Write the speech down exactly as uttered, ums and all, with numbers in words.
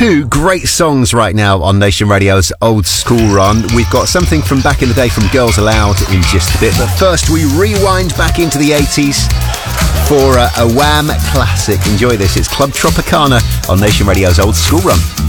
Two great songs right now on Nation Radio's Old School Run. We've got something from back in the day from Girls Aloud in just a bit, but first we rewind back into the eighties for a, a Wham classic. Enjoy this. It's Club Tropicana on Nation Radio's Old School Run.